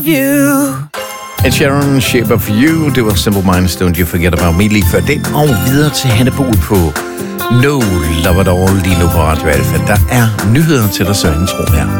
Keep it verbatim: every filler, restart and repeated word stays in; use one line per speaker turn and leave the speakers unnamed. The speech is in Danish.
You. Ed Sheeran, Shape of You. Det var Simple Minds, Don't You Forget About Me lige før den. Og videre til Hanne Bol på No Love At All lige nu på Radio Alfa. Der er nyheder til dig, så intro her.